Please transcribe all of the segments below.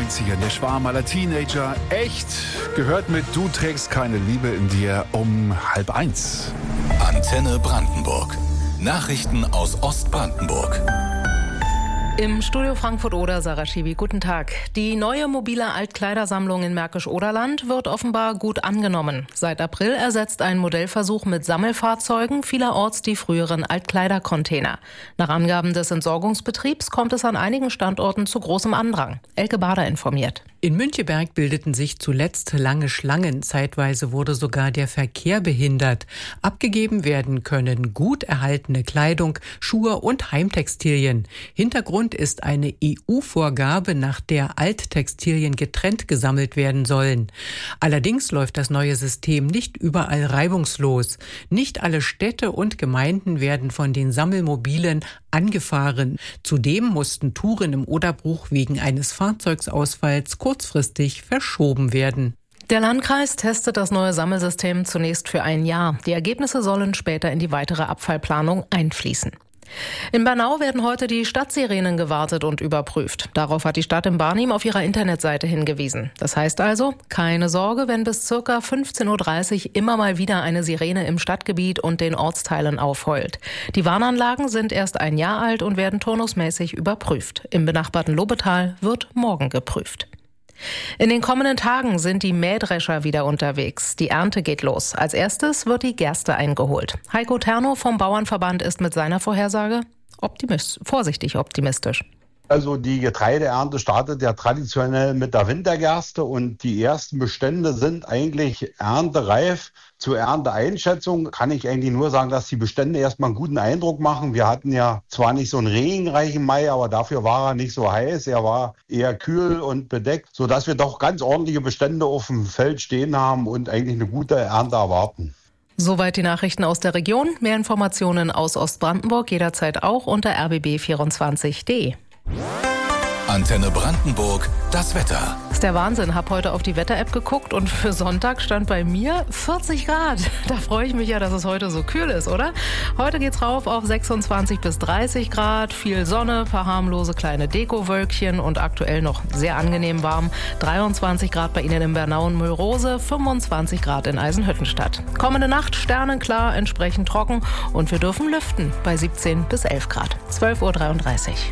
90ern, der Schwarm aller Teenager. Echt gehört mit Du trägst keine Liebe in dir um 12:30. Antenne Brandenburg. Nachrichten aus Ostbrandenburg. Im Studio Frankfurt-Oder, Sarah Schiwi, guten Tag. Die neue mobile Altkleidersammlung in Märkisch-Oderland wird offenbar gut angenommen. Seit April ersetzt ein Modellversuch mit Sammelfahrzeugen vielerorts die früheren Altkleidercontainer. Nach Angaben des Entsorgungsbetriebs kommt es an einigen Standorten zu großem Andrang. Elke Bader informiert. In Müncheberg bildeten sich zuletzt lange Schlangen. Zeitweise wurde sogar der Verkehr behindert. Abgegeben werden können gut erhaltene Kleidung, Schuhe und Heimtextilien. Hintergrund ist eine EU-Vorgabe, nach der Alttextilien getrennt gesammelt werden sollen. Allerdings läuft das neue System nicht überall reibungslos. Nicht alle Städte und Gemeinden werden von den Sammelmobilen angefahren. Zudem mussten Touren im Oderbruch wegen eines Fahrzeugsausfalls kurzfristig verschoben werden. Der Landkreis testet das neue Sammelsystem zunächst für ein Jahr. Die Ergebnisse sollen später in die weitere Abfallplanung einfließen. In Bernau werden heute die Stadtsirenen gewartet und überprüft. Darauf hat die Stadt in Barnim auf ihrer Internetseite hingewiesen. Das heißt also, keine Sorge, wenn bis ca. 15:30 Uhr immer mal wieder eine Sirene im Stadtgebiet und den Ortsteilen aufheult. Die Warnanlagen sind erst ein Jahr alt und werden turnusmäßig überprüft. Im benachbarten Lobetal wird morgen geprüft. In den kommenden Tagen sind die Mähdrescher wieder unterwegs. Die Ernte geht los. Als erstes wird die Gerste eingeholt. Heiko Terno vom Bauernverband ist mit seiner Vorhersage vorsichtig optimistisch. Also die Getreideernte startet ja traditionell mit der Wintergerste und die ersten Bestände sind eigentlich erntereif. Zur Ernteeinschätzung kann ich eigentlich nur sagen, dass die Bestände erstmal einen guten Eindruck machen. Wir hatten ja zwar nicht so einen regenreichen Mai, aber dafür war er nicht so heiß. Er war eher kühl und bedeckt, sodass wir doch ganz ordentliche Bestände auf dem Feld stehen haben und eigentlich eine gute Ernte erwarten. Soweit die Nachrichten aus der Region. Mehr Informationen aus Ostbrandenburg jederzeit auch unter rbb24.de. Antenne Brandenburg, das Wetter. Das ist der Wahnsinn. Hab heute auf die Wetter-App geguckt und für Sonntag stand bei mir 40 Grad. Da freue ich mich ja, dass es heute so kühl ist, oder? Heute geht's rauf auf 26 bis 30 Grad. Viel Sonne, paar harmlose kleine Dekowölkchen und aktuell noch sehr angenehm warm. 23 Grad bei Ihnen in Bernau und Müllrose, 25 Grad in Eisenhüttenstadt. Kommende Nacht sternenklar, entsprechend trocken und wir dürfen lüften bei 17 bis 11 Grad. 12:33 Uhr.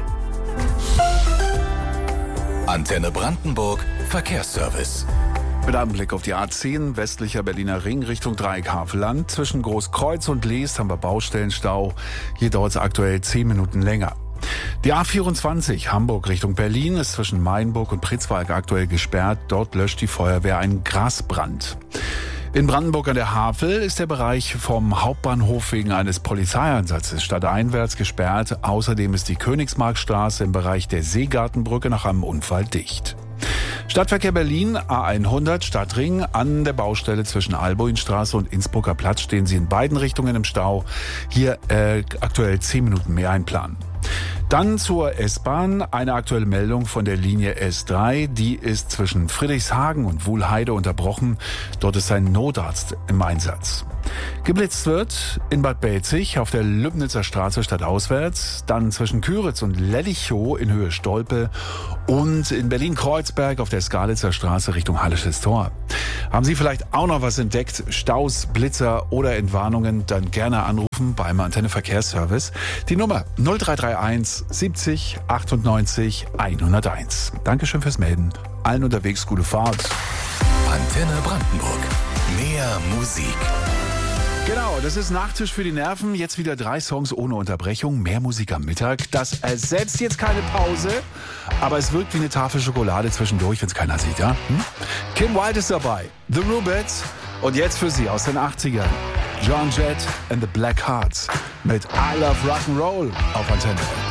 Antenne Brandenburg, Verkehrsservice. Mit einem Blick auf die A10, westlicher Berliner Ring Richtung Dreieck-Havelland. Zwischen Großkreuz und Leest haben wir Baustellenstau. Hier dauert es aktuell 10 Minuten länger. Die A24 Hamburg Richtung Berlin ist zwischen Mainburg und Pritzwalk aktuell gesperrt. Dort löscht die Feuerwehr einen Grasbrand. In Brandenburg an der Havel ist der Bereich vom Hauptbahnhof wegen eines Polizeieinsatzes stadteinwärts gesperrt. Außerdem ist die Königsmarktstraße im Bereich der Seegartenbrücke nach einem Unfall dicht. Stadtverkehr Berlin, A100 Stadtring. An der Baustelle zwischen Albuinstraße und Innsbrucker Platz stehen Sie in beiden Richtungen im Stau. Hier aktuell 10 Minuten mehr einplanen. Dann zur S-Bahn. Eine aktuelle Meldung von der Linie S3. Die ist zwischen Friedrichshagen und Wuhlheide unterbrochen. Dort ist ein Notarzt im Einsatz. Geblitzt wird in Bad Belzig auf der Lübnitzer Straße stadtauswärts. Dann zwischen Küritz und Lellichow in Höhe Stolpe. Und in Berlin-Kreuzberg auf der Skalitzer Straße Richtung Hallisches Tor. Haben Sie vielleicht auch noch was entdeckt? Staus, Blitzer oder Entwarnungen? Dann gerne anrufen beim Antenne Verkehrsservice. Die Nummer 0331 70 98 101. Dankeschön fürs Melden. Allen unterwegs gute Fahrt. Antenne Brandenburg. Mehr Musik. Genau, das ist Nachtisch für die Nerven. Jetzt wieder 3 Songs ohne Unterbrechung. Mehr Musik am Mittag. Das ersetzt jetzt keine Pause, aber es wirkt wie eine Tafel Schokolade zwischendurch, wenn es keiner sieht, ja? Kim Wilde ist dabei. The Rubettes. Und jetzt für Sie aus den 80ern. John Jett and the Black Hearts mit I Love Rock'n'Roll auf Antenne.